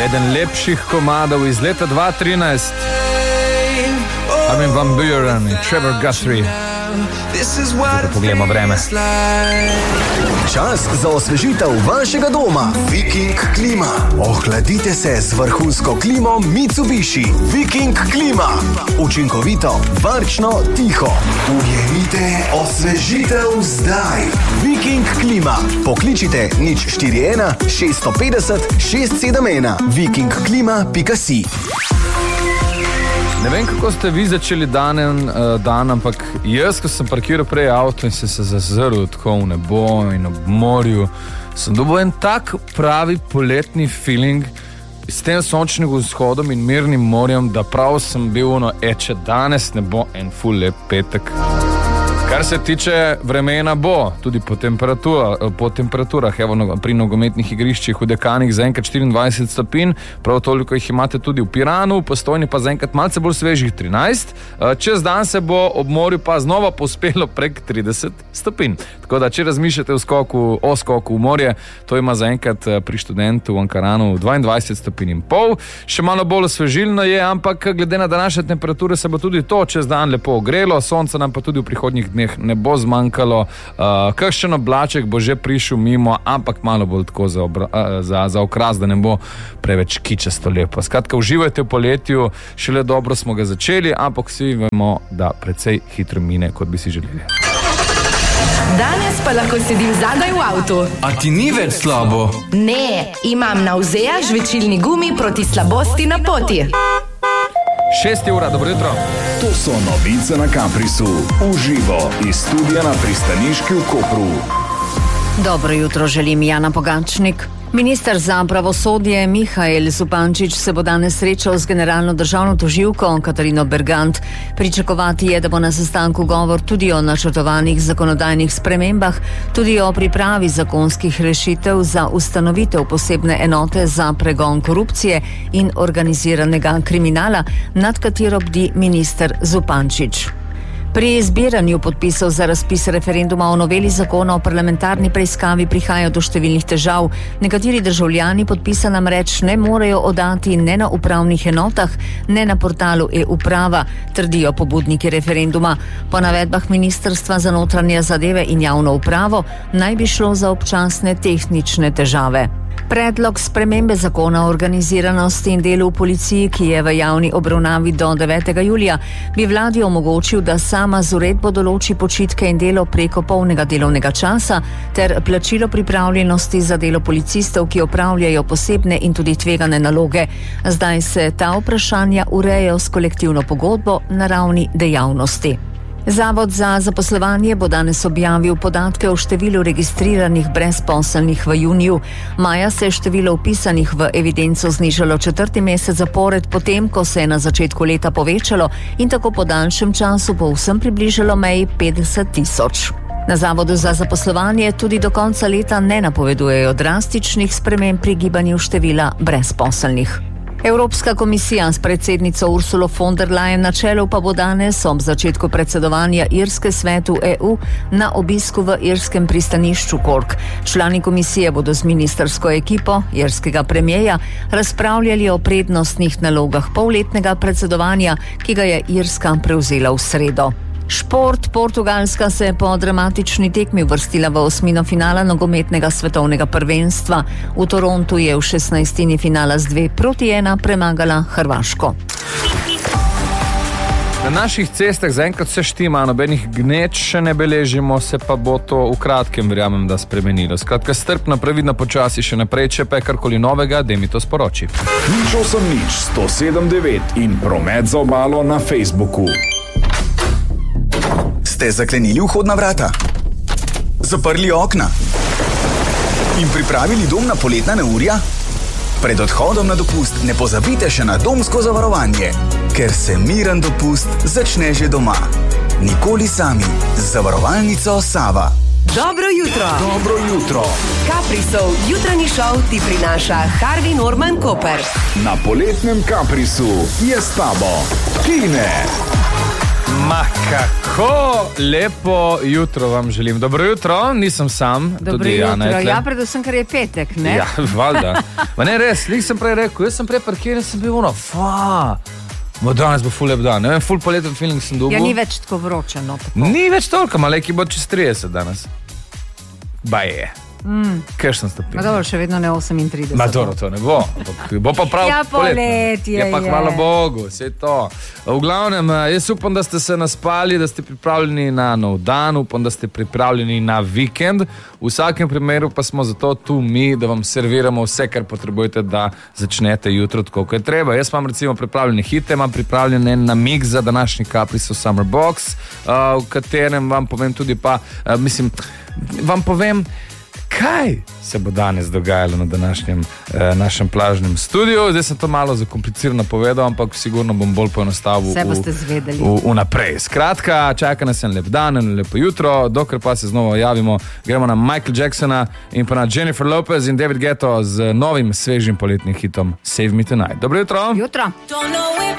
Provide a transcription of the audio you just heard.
eden lepših komadov iz leta 2013. Armin van Buuren in Trevor Guthrie. Zdaj pogledamo vreme. Čas za osvežitev vašega doma. Viking Klima. Ohladite se z vrhunsko klimo Mitsubishi. Viking Klima. Učinkovito, varčno, tiho. Ujemite osvežitev zdaj. Viking Klima. Pokličite 041 650 671. vikingklima.si. Ne vem, kako ste vi začeli dan, ampak jaz, ko sem parkiral prej avto in se zazrl tako v nebo in ob morju, sem dobil en tak pravi poletni feeling s tem sončnim vzhodom in mirnim morjem, da prav sem bil če danes ne bo en ful lep petek. Kar se tiče vremena, bo tudi po temperaturah, evo, pri nogometnih igriščih v Dekanih zaenkrat 24 stopinj, prav toliko jih imate tudi v Piranu, v Postojni pa zaenkrat malce bolj svežih 13. Čez dan se bo ob morju pa znova pospelo prek 30 stopinj. Tako da, če razmišljate o skoku v morje, to ima zaenkrat pri študentu v Ankaranu 22 stopinj in pol. Še malo bolj osvežilno je, ampak glede na današnje temperature se bo tudi to čez dan lepo ogrelo, sonce nam pa tudi v prihodnjih dneh ne bo zmanjkalo, kakšen oblaček bo že prišel mimo, ampak malo bolj tako za okras, da ne bo preveč kičasto lepo. Skratka, uživajte v poletju, šele dobro smo ga začeli, ampak vsi vemo, da precej hitro mine, kot bi si želeli. Danes pa lahko sedim zadaj v avtu. A ti ni več slabo? Ne, imam Navzea žvečilni gumi proti slabosti na poti. 6 ura, dobro jutro. To so novice na Caprisu. Uživo iz studia na pristaniški v Kopru. Dobro jutro želim, Jana Pogačnik. Minister za pravosodje Mihael Zupančič se bo danes srečal z generalno državno tožilko Katarino Bergant. Pričakovati je, da bo na sestanku govor tudi o načrtovanih zakonodajnih spremembah, tudi o pripravi zakonskih rešitev za ustanovitev posebne enote za pregon korupcije in organiziranega kriminala, nad katero bdi minister Zupančič. Pri zbiranju podpisov za razpis referenduma o noveli zakona o parlamentarni preiskavi prihaja do številnih težav. Nekateri državljani podpisa namreč ne morejo oddati ne na upravnih enotah, ne na portalu e-uprava, trdijo pobudniki referenduma. Po navedbah Ministrstva za notranje zadeve in javno upravo naj bi šlo za občasne tehnične težave. Predlog spremembe zakona o organiziranosti in delu v policiji, ki je v javni obravnavi do 9. julija, bi vladi omogočil, da sama z uredbo določi počitke in delo preko polnega delovnega časa ter plačilo pripravljenosti za delo policistov, ki opravljajo posebne in tudi tvegane naloge. Zdaj se ta vprašanja urejajo s kolektivno pogodbo na ravni dejavnosti. Zavod za zaposlovanje bo danes objavil podatke o številu registriranih brezposelnih v juniju. Maja se je število vpisanih v evidenco znižalo 4. mesec zapored, potem ko se je na začetku leta povečalo in tako po daljšem času povsem približalo meji 50 tisoč. Na Zavodu za zaposlovanje tudi do konca leta ne napovedujejo drastičnih sprememb pri gibanju števila brezposelnih. Evropska komisija s predsednico Ursulo von der Leyen na čelu pa bo danes ob začetku predsedovanja Irske svetu EU na obisku v irskem pristanišču Cork. Člani komisije bodo z ministrsko ekipo irskega premierja razpravljali o prednostnih nalogah polletnega predsedovanja, ki ga je Irska prevzela v sredo. Šport. Portugalska se je po dramatični tekmi uvrstila v osmino finala nogometnega svetovnega prvenstva. V Torontu je v 16. finala z 2-1 premagala Hrvaško. Na naših cestah zaenkrat se štima, nobenih gneč še ne beležimo, se pa bo to v kratkem, verjamem, da spremenilo. Skratka, strpna, previdna, počasi še naprej, če pa je karkoli novega, daj mi to sporoči. 179 in promet za obalo na Facebooku. Ste zaklenili vhodna vrata? Zaprli okna? In pripravili dom na poletna neurja? Pred odhodom na dopust ne pozabite še na domsko zavarovanje, ker se miren dopust začne že doma. Nikoli sami. Z zavarovalnico Sava. Dobro jutro. Dobro jutro. Caprisov jutranji šov ti prinaša Harvey Norman Koper. Na poletnem Caprisu je s tabo Tine. Ma kako lepo jutro vam želim. Dobro jutro, nisem sam. Dobro tudi jutro, Jana je tle. ja, predvsem, ker je petek, ne? Ja, valjda. Ma ne, res, lih sem prej rekel, jaz sem prej parkiral, sem bil ono, danes bo ful lep dan, ne vem, ful poleten feeling sem dobil. Ja, ni več tako vroče, no. Tako. Ni več toliko, maleki bo čez 30 danes. Je. Kakšen stopinj? Ma dobro, še vedno ne 38. Ma dobro, to ne bo. Bo pa prav Ja, poletje je. Pa je. hvala Bogu, vse to. V glavnem, jaz upam, da ste se naspali, da ste pripravljeni na nov dan, upam, da ste pripravljeni na vikend. V vsakem primeru pa smo zato tu mi, da vam serviramo vse, kar potrebujete, da začnete jutro tako, kot je treba. Jaz imam recimo pripravljene hite, imam pripravljen en namig za današnji Capri's Summer Box, v katerem vam povem tudi vam povem, kaj se bo danes dogajalo na današnjem našem plažnem studiu. Zdaj sem to malo zakomplicirano povedal, ampak sigurno bom bolj poenostavil Vse boste zvedeli. vnaprej. Skratka, čaka nas en lep dan, en lepo jutro, dokler pa se znova javimo, gremo na Michael Jacksona in pa na Jennifer Lopez in David Guetta z novim svežim poletnim hitom Save Me Tonight. Dobro jutro! Jutro.